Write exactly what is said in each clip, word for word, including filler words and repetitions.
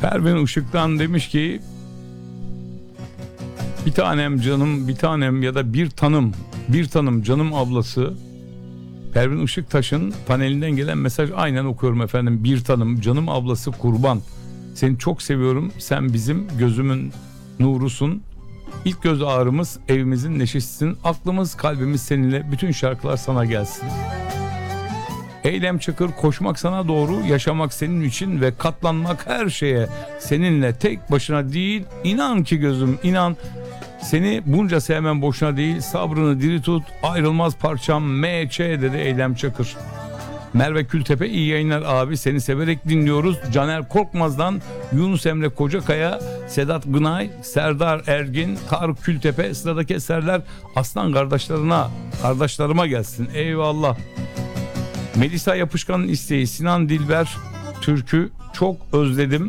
Pervin Işık'tan demiş ki bir tanem canım, bir tanem ya da bir tanım, bir tanım canım ablası. Pervin Işıktaş'ın panelinden gelen mesaj aynen okuyorum efendim. Bir tanım canım ablası kurban. Seni çok seviyorum. Sen bizim gözümün nurusun. İlk göz ağrımız, evimizin neşesisin. Aklımız, kalbimiz seninle. Bütün şarkılar sana gelsin. Eylem Çakır, koşmak sana doğru, yaşamak senin için ve katlanmak her şeye seninle, tek başına değil. İnan ki gözüm, inan. Seni bunca sevmem boşuna değil, sabrını diri tut, ayrılmaz parçam M Ç dedi Eylem Çakır. Merve Kültepe, iyi yayınlar abi, seni severek dinliyoruz. Caner Korkmaz'dan Yunus Emre Kocakaya, Sedat Gınay, Serdar Ergin, Tarık Kültepe, sıradaki eserler aslan kardeşlerine, kardeşlerime gelsin. Eyvallah. Melisa Yapışkan'ın isteği, Sinan Dilber türkü çok özledim.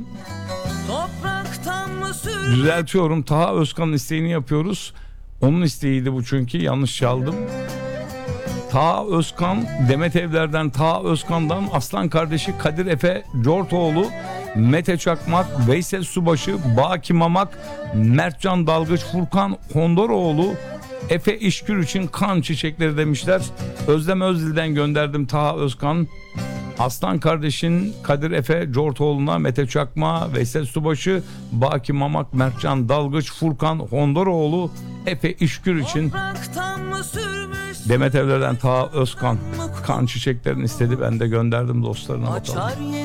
Düzeltiyorum, Taha Özkan'ın isteğini yapıyoruz. Onun isteğiydi bu çünkü yanlış çaldım. Taha Özkan, Demet Evler'den Taha Özkan'dan aslan kardeşi Kadir Efe Cortoğlu, Mete Çakmak, Veysel Subaşı, Baki Mamak, Mertcan Dalgıç, Furkan Hondoroğlu, Efe İşgür için kan çiçekleri demişler. Özlem Özdil'den gönderdim Taha Özkan. Aslan kardeşin Kadir Efe Cortoğlu'na, Mete Çakma, Veysel Subaşı, Baki Mamak, Mertcan Dalgıç, Furkan Hondoroğlu, Efe İşgür için Demet Evler'den Taha Özkan kan çiçeklerini istedi. Ben de gönderdim dostlarına, bakalım.